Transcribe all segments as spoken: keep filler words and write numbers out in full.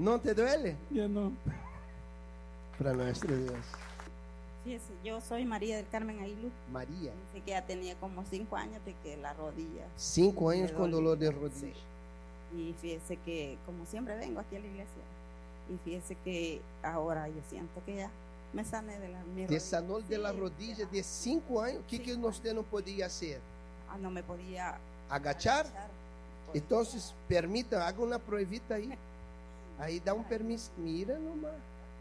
¿No te duele? Ya no. Para nuestro Dios. Fíjese, yo soy María del Carmen Ailú. María. Dice que ya tenía como cinco años de que la rodilla. Cinco años me con dolía. dolor de rodilla. Sí. Y fíjese que, como siempre vengo aquí a la iglesia, y fíjese que ahora yo siento que ya me sané de la mi Te rodilla. sanó de la Sí, rodilla ajá. de cinco años. ¿Qué que Cinco usted no podía hacer? Ah, no me podía Agachar. agachar. Entonces, permita, haga una pruebita ahí. Ahí dá um permiso. Mira nomás.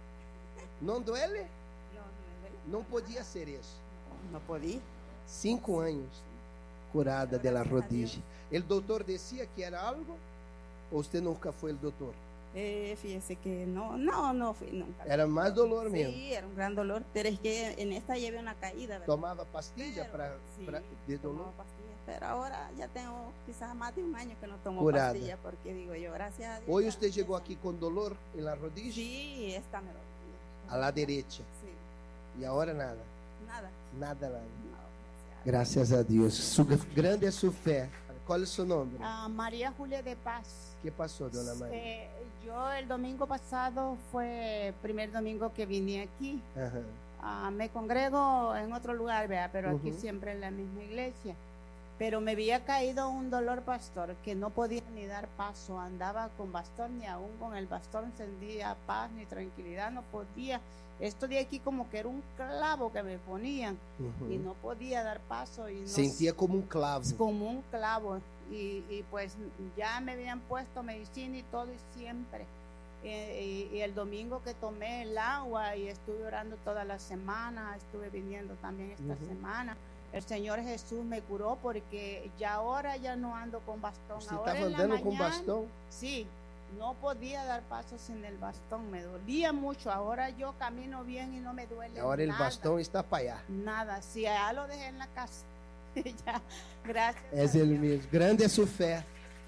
Não duele? No, no me duele. Não podia ser isso. No podía. Cinco anos curada de la Gracias a rodilla. Dios. El doctor decía que era algo? ¿O usted nunca fue el doctor? Eh, fíjese que no, no, no fui nunca. Era más dolor Sí, mesmo. era un gran dolor, pero es que en esta llevé una caída, ¿verdad? Tomava pastilla Pero, para sí, de tomaba dolor? pastillas, pero ahora ya tengo quizás más de un año que no tomo Curada. pastillas, porque digo yo, gracias a Dios. Hoy ya- usted ya llegó sané. aquí con dolor en la rodilla, Sí, esta me dolía. a la derecha, Sí, y ahora nada, nada. nada, nada. No, Gracias a Dios. Su, grande es su fe. ¿Cuál es su nombre? Ah, María Julia de Paz. ¿Qué pasó, dona María? Eh, yo el domingo pasado fue el primer domingo que vine aquí. Ajá. Ah, me congrego en otro lugar, ¿verdad? Pero aquí Ujú. siempre en la misma iglesia. Pero me había caído un dolor, pastor, que no podía ni dar paso. Andaba con bastón, ni aún con el bastón sentía paz ni tranquilidad. No podía. Esto de aquí como que era un clavo que me ponían Ujú. y no podía dar paso. Y no Sentía como un clavo. como un clavo y, y pues ya me habían puesto medicina y todo y siempre eh, y, y el domingo que tomé el agua y estuve orando toda la semana, estuve viniendo también esta Ujú. semana, el Señor Jesús me curó porque ya ahora ya no ando con bastón. Usted Ahora estaba en la andando con mañana, bastón. sí, no podía dar paso sin el bastón, me dolía mucho. Ahora yo camino bien y no me duele Ahora el nada. bastón está para allá. Nada, si ya lo dejé en la casa. Ya, gracias. Es a el Dios. mismo. Grande es su fe.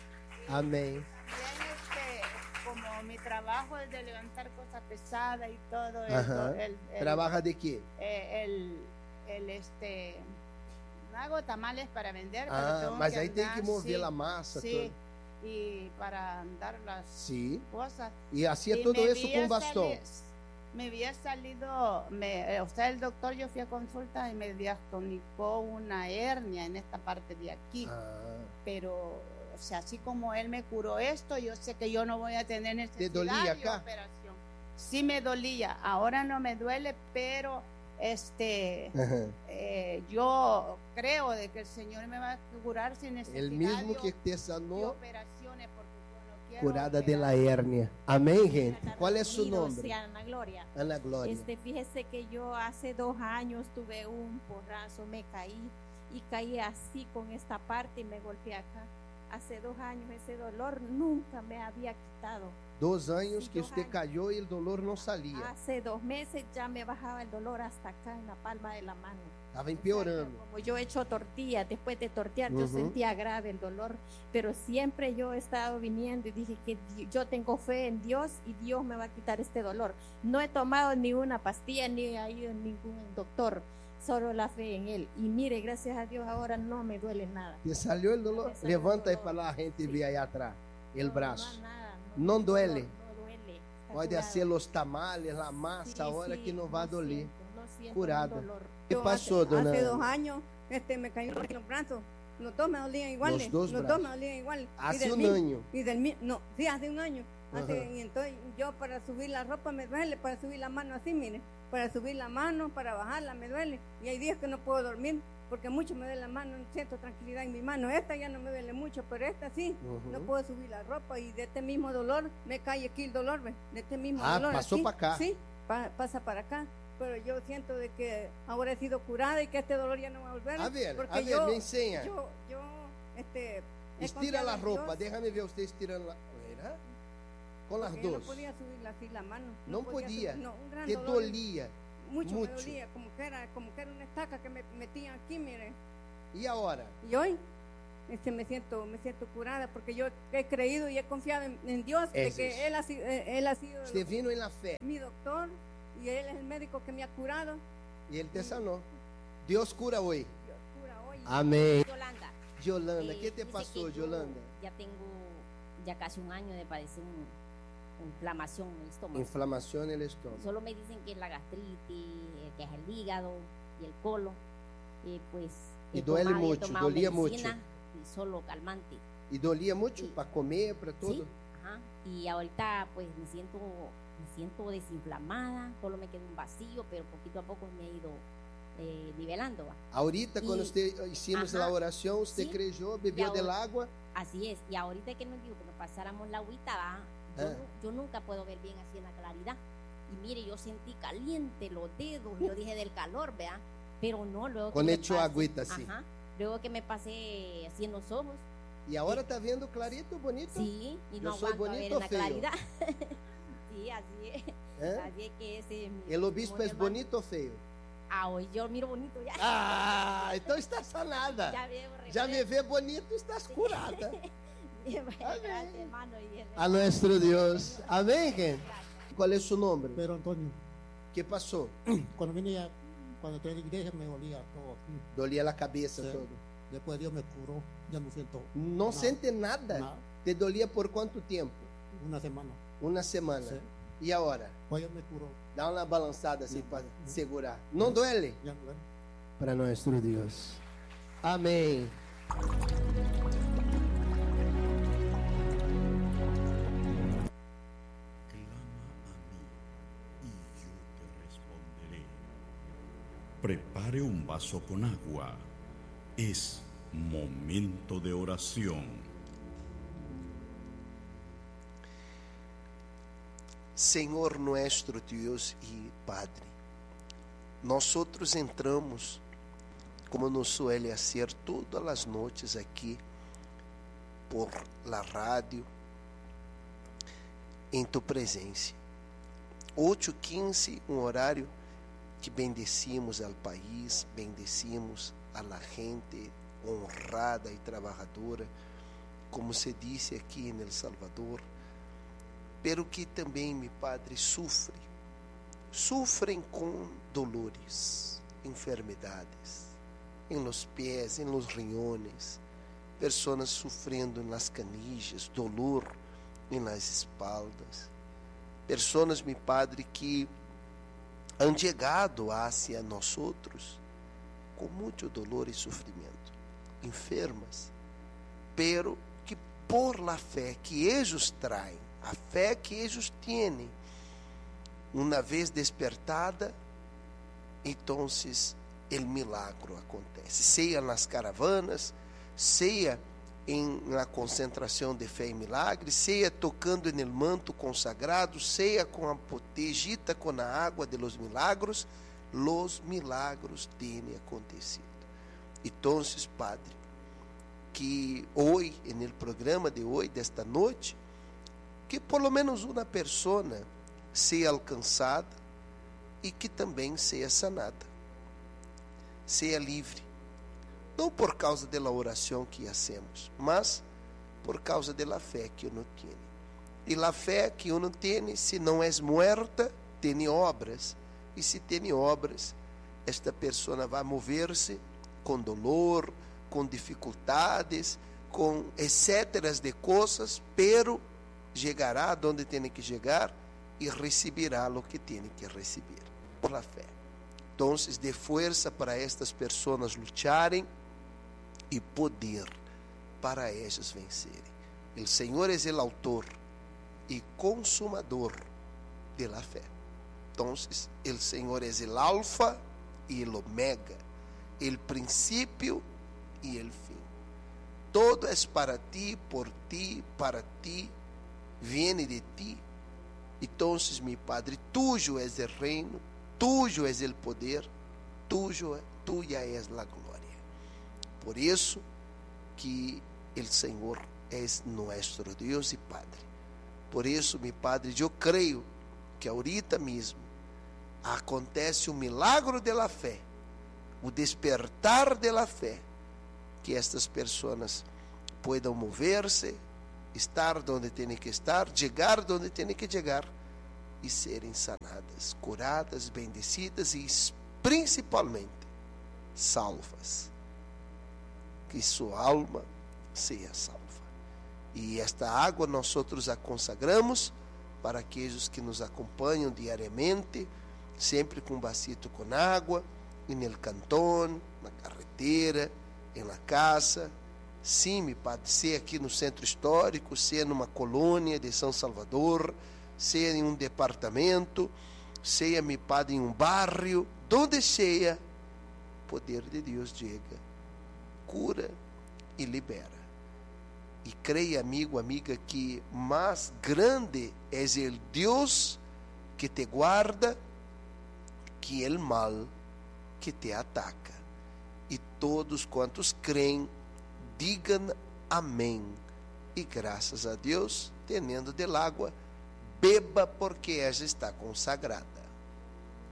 Amén. También, este, como mi trabajo es de levantar cosas pesadas y todo, el- Ajá. el, el, ¿Trabaja de qué? eh, el, el, este, no hago tamales para vender, pero Ah, tengo mas que aí tem andar, que mover sí, a massa. sí, y para andar las Sim. cosas. E hacía Y todo me isso había com bastão. sali- Me había salido, me, eh, o sea, el doctor, yo fui a consulta y me diagnosticó una hernia en esta parte de aquí. Ah, Pero, o sea, así como él me curó esto, yo sé que yo no voy a tener necesidad dolía de acá? operación. Sí me dolía, ahora no me duele, pero este, ajá. eh, yo creo de que el Señor me va a curar sin necesidad El mismo de, que te de sanó, operaciones, porque yo no quiero curada de la operar. hernia. Amém, gente. ¿Cuál es su Bienvenidos, nombre? sí, Ana Gloria. Ana Glória. Este, fíjese que yo hace dos años tuve un porrazo, me caí y caí así con esta parte y me golpeé acá. Hace dos años ese dolor nunca me había quitado. Dos anos Sí, que dos usted anos. cayó e o dolor não saía. Hace dos meses ya me bajaba el dolor hasta acá en la palma de la mano. Estava O sea, empeorando. como yo he hecho tortilla, después de tortear yo Ujú. sentía grave el dolor, pero siempre yo he estado viniendo y dije que di- yo tengo fe en Dios y Dios me va a quitar este dolor. No he tomado ni una pastilla ni he ido a ningún doctor, solo la fe en Él. Y mire, gracias a Dios ahora no me duele nada. Te salió el dolor. Me salió Levanta aí dolor. para lá, a gente Sí. vê aí atrás. El No, braço. No, nada, Não duele. No, no duele. Está Pode curado. ser os tamales, a massa, Sí, a hora sí, que não vai no doler. siento, no siento Curada. un dolor. ¿Qué Yo pasó, hace, dona? hace dos años este, me cayó en los brazos. Los dos me dolían iguales. Los dos brazos. me dolían igual. Hace y del un mi- año. Y del mi- no, sí, hace un año. Hace- Ajá. y entonces yo para subir la ropa me duele, para subir la mano así, mire. Para subir la mano, para bajarla me duele. Y hay días que no puedo dormir porque mucho me duele la mano, no siento tranquilidad en mi mano. Esta ya no me duele mucho, pero esta sí. Ujú. No puedo subir la ropa y de este mismo dolor me cae aquí el dolor, ¿ve? De este mismo Ah, dolor. pasó aquí. pa' acá. Sí, pa- pasa para acá. Pero yo siento de que ahora he sido curada y que este dolor ya no va a volver. A ver, porque a ver, yo, me enseña. Yo, yo, este, he Estira confiado a en roupa, Dios, déjame ver usted estirando la. Mira. Com as porque yo duas. no podía subir así la mano. Não podia. subir- no, un gran Te dolor. dolia. Mucho, mucho. me dolía, como que era, como que era una estaca que me metían aquí, mire. E a hora? Y hoy este, me siento me siento curada porque yo he creído y he confiado en, en Dios de Eso que es. él ha, sido- eh, él ha sido Usted vino em la fé mi doctor y él es el médico que me ha curado. e ele te sanou. Deus cura hoje. Dios cura hoy. Amém. Yolanda. Yolanda, eh, ¿qué te dice pasó, que yo Yolanda? Ya tengo ya casi un año de padecer un, inflamación en el estómago. Inflamación en el estómago. Solo me dicen que es la gastritis, que es el hígado y el colon. Y pues Y he duele tomado- he mucho, tomado dolía medicina y solo calmante. E dolia muito Sí. para comer, para tudo? Sí, ajá. Y ahorita pues me siento, me siento desinflamada, solo me queda un vacío, pero poquito a poco me he ido eh, nivelando. ¿va? Ahorita, E- quando você hicimos Ajá. a oração, você Sí. creyó, bebeu Y del ahora- agua. Así es, y ahorita que nos dijo que nos pasáramos la agüita, ¿va? Yo, Ah. nu- yo nunca puedo ver bien así en la claridad. Y mire, yo sentí caliente los dedos, yo dije del calor, ¿vea? Pero no, luego que Quando me echou pasé- agüita assim. Ajá, luego que me pasé así en los ojos, E agora está vendo clarito, bonito? sí, y no Yo soy aguanto a ver bonito en la o feo? claridad. Sí, así es, ¿Eh? así es que ese... mi- El obispo mi es hermano- bonito ou feio? Ah, hoy yo miro bonito ya. Ah, então está sanada. Ya veo Já me refresco. vê bonito, estás curada. Gracias, hermano. y el- A nuestro Deus. Amém, gente? Qual é o seu nome? Pero Antonio, que passou? cuando vine ya, cuando entré a la iglesia me dolía todo aquí. Dolia a cabeça Sí. todo. Después Dios me curó, ya no siento Não Não. sente nada? nada. Te dolia por quanto tempo? Una semana. Uma semana. Sí. E a hora? Pues Dios me curó, Dá uma balançada assim Não. para segurar. Não duele? ya no duele. Para nosso Deus. Amém. Clama a mí y yo te responderé. Prepare un vaso con agua. Es momento de oración. Senhor nuestro Deus e Padre, nós outros entramos, como nos suele hacer todas as noites aqui, por la rádio, em tu presença. oito e quinze, um horário que bendecimos ao país, bendecimos a la gente honrada e trabalhadora, como se disse aqui em El Salvador, pero que também, meu Padre, sofre, sofrem com dolores, enfermidades, em los pés, em los riñones, pessoas sofrendo nas canillas, dolor em las espaldas, pessoas, meu Padre, que han chegado hacia nós outros com muito dolor e sofrimento, enfermas, pero que por la fé que eles traem, a fé que eles têm, uma vez despertada, então o milagro acontece, seja nas caravanas, seja em na concentração de fé e milagres, seja tocando no manto consagrado, seja com a potejita, com a água de los milagros, los milagros têm acontecido. Então, Padre, que hoje, no programa de hoje, desta noite, que por lo menos uma pessoa seja alcançada e que também seja sanada, seja livre, não por causa da oração que hacemos, mas por causa da fé que uno tem. E a fé que uno tem, se não é muerta, tem obras, e se tem obras, esta pessoa vai mover-se com dolor, com dificuldades, com etcétera de coisas, pero chegará onde tem que chegar e receberá o que tem que receber por la fé. Então, dê força para estas pessoas lucharem e poder para elas vencerem. O Senhor é o autor e consumador de la fé. Então, o Senhor é o alfa e o omega, o princípio e o fim. Todo é para ti, por ti, para ti, viene de ti. Então, meu Padre, tuyo é o reino, tuyo é o poder, tuyo, tuya é a glória. Por isso que o Senhor é nosso Deus e Padre. Por isso, meu Padre, eu creio que ahorita mesmo acontece o milagro da fé, o despertar da fé, que estas pessoas puedan mover-se, estar onde tem que estar, chegar onde tem que chegar e serem sanadas, curadas, bendecidas e principalmente salvas. Que sua alma seja salva. E esta água nós outros a consagramos para aqueles que nos acompanham diariamente, sempre com um vasito com água, no cantão, na carretera, na casa. Sim, me pode ser aqui no centro histórico, seja numa colônia de São Salvador, seja em um departamento, seja me pode em um bairro, onde seja, o poder de Deus chega, cura e libera. E creia, amigo, amiga, que mais grande é o Deus que te guarda que o mal que te ataca. E todos quantos creem, digam amém. E graças a Deus, tendo del água, beba porque ela está consagrada.